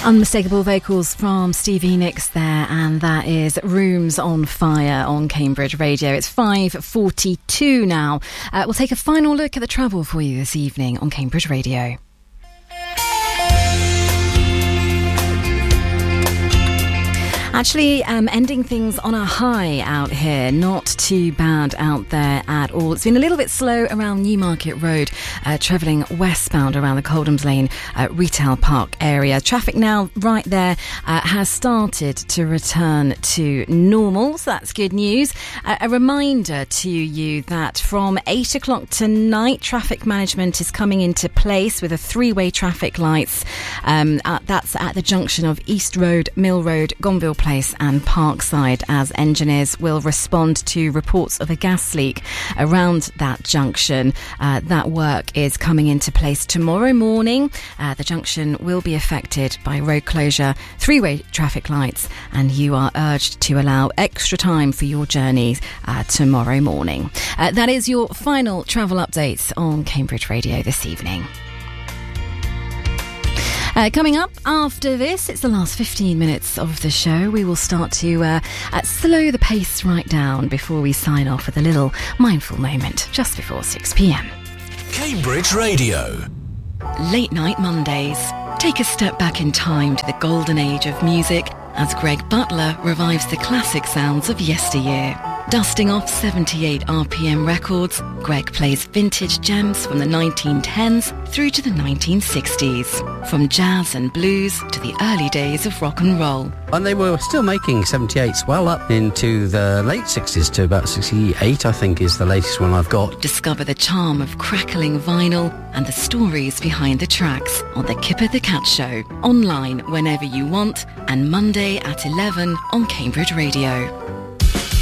Unmistakable vocals from Stevie Nicks there, and that is Rooms on Fire on Cambridge Radio. It's 5:42 now. We'll take a final look at the travel for you this evening on Cambridge Radio. Actually, ending things on a high out here. Not too bad out there at all. It's been a little bit slow around Newmarket Road, travelling westbound around the Coldhams Lane Retail Park area. Traffic now right there has started to return to normal, so that's good news. A reminder to you that from 8 o'clock tonight, traffic management is coming into place with a three-way traffic lights. That's at the junction of East Road, Mill Road, Gonville Place and Parkside, as engineers will respond to reports of a gas leak around that junction. That work is coming into place tomorrow morning. The junction will be affected by road closure, three-way traffic lights, and you are urged to allow extra time for your journey tomorrow morning. That is your final travel updates on Cambridge Radio this evening. Coming up after this, it's the last 15 minutes of the show. We will start to slow the pace right down before we sign off with a little mindful moment just before 6 p.m. Cambridge Radio. Late Night Mondays. Take a step back in time to the golden age of music as Greg Butler revives the classic sounds of yesteryear. Dusting off 78 RPM records, Greg plays vintage gems from the 1910s through to the 1960s. From jazz and blues to the early days of rock and roll. And they were still making 78s well up into the late 60s to about 68, I think, is the latest one I've got. Discover the charm of crackling vinyl and the stories behind the tracks on the Kipper the Cat Show. Online whenever you want and Monday at 11 on Cambridge Radio.